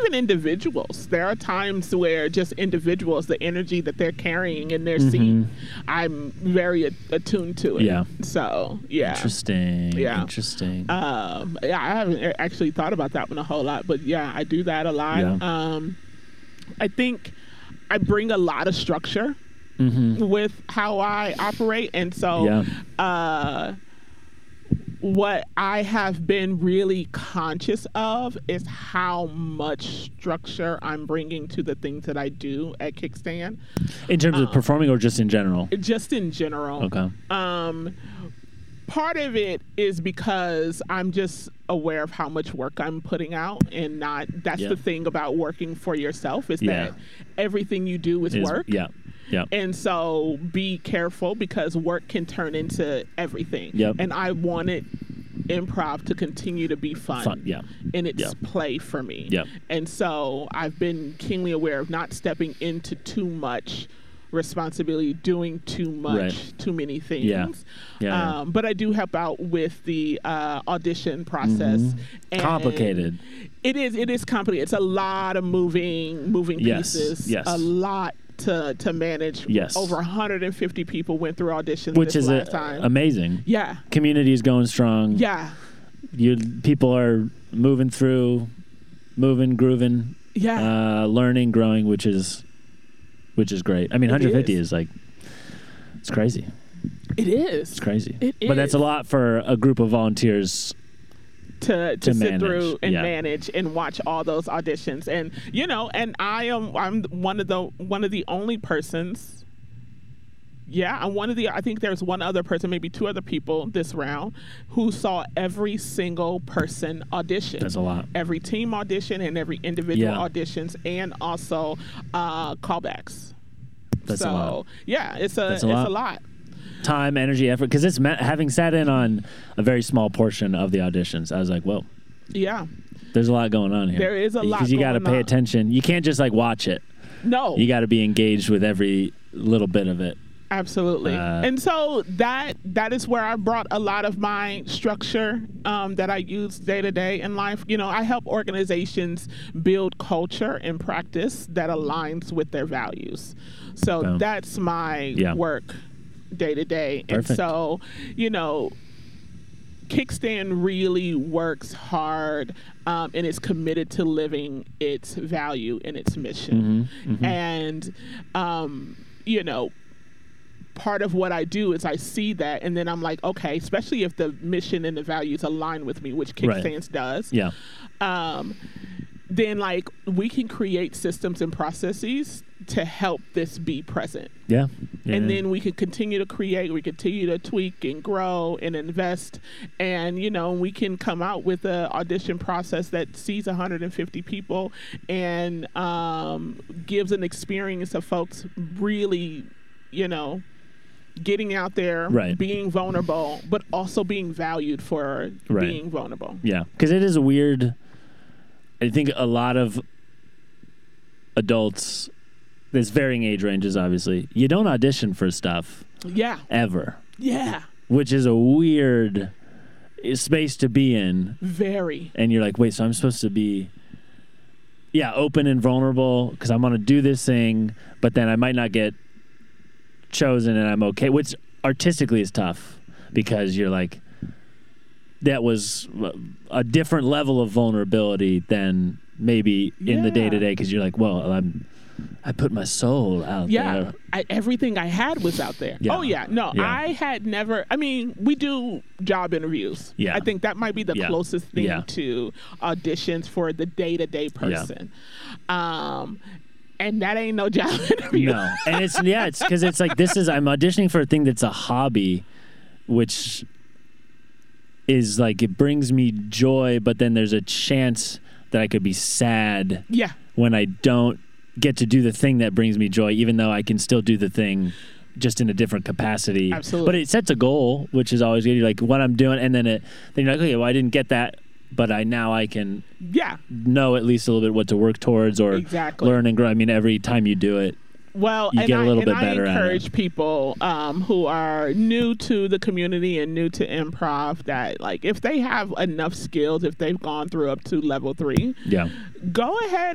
even individuals. There are times where just individuals, the energy that they're carrying in their seat, I'm very attuned to it. Yeah. So, yeah. Interesting. Yeah. Interesting. Yeah, I haven't actually thought about that one a whole lot, but yeah, I do that a lot. Yeah. I think I bring a lot of structure with how I operate. And so what I have been really conscious of is how much structure I'm bringing to the things that I do at Kickstand. In terms of performing or just in general? Just in general. Okay. Part of it is because I'm just aware of how much work I'm putting out, and that's the thing about working for yourself is that everything you do is work. Yeah. Yeah. And so be careful because work can turn into everything. Yep. And I wanted improv to continue to be fun. And it's play for me. Yep. And so I've been keenly aware of not stepping into too much responsibility, doing too much, too many things. But I do help out with the audition process. And complicated. It is complicated. It's a lot of moving pieces. Yes. A lot to manage. Yes. Over 150 people went through auditions which this is last time. Amazing. Yeah. Community is going strong. Yeah. People are moving through, grooving. Yeah. Learning, growing, which is great. I mean, 150 is like, it's crazy. It is. It's crazy. It is. But that's a lot for a group of volunteers to sit manage. through and manage and watch all those auditions. And and I'm one of the only persons. Yeah, I think there's one other person, maybe two other people this round who saw every single person audition. That's a lot. Every team audition and every individual auditions, and also callbacks. That's a lot. Yeah, it's a lot. Time, energy, effort, because it's having sat in on a very small portion of the auditions, I was like, whoa. Yeah. There's a lot going on here. There is a lot because you got to pay attention. You can't just watch it. No. You got to be engaged with every little bit of it. Absolutely. And so that is where I brought a lot of my structure that I use day to day in life. I help organizations build culture and practice that aligns with their values. So that's my work day to day. And so, Kickstand really works hard and is committed to living its value and its mission. And, part of what I do is I see that, and then I'm like, okay, especially if the mission and the values align with me, which Kickstands does. Yeah. Then we can create systems and processes to help this be present. Yeah. And then we can continue to create, we continue to tweak and grow and invest. And, we can come out with an audition process that sees 150 people and gives an experience of folks really, getting out there, being vulnerable, but also being valued for being vulnerable. Yeah. Because it is weird. I think a lot of adults, there's varying age ranges, obviously. You don't audition for stuff. Yeah. Ever. Yeah. Which is a weird space to be in. Very. And you're like, wait, so I'm supposed to be, open and vulnerable because I'm going to do this thing, but then I might not get chosen and I'm okay, which artistically is tough because you're like, that was a different level of vulnerability than maybe in the day-to-day because you're like, well, I put my soul out there. Everything I had was out there. Yeah. Oh, yeah. No, I had never... I mean, we do job interviews. Yeah. I think that might be the closest thing to auditions for the day-to-day person. And that ain't no job interview. No. And it's because it's like, I'm auditioning for a thing that's a hobby, which is like, it brings me joy, but then there's a chance that I could be sad when I don't get to do the thing that brings me joy, even though I can still do the thing just in a different capacity. Absolutely. But it sets a goal, which is always good. You're like, what I'm doing, and then you're like, okay, well, I didn't get that, but I can know at least a little bit what to work towards or learn and grow. I mean, every time you do it, well, you get a little bit better at it. I encourage people who are new to the community and new to improv that, if they have enough skills, if they've gone through up to level 3, go ahead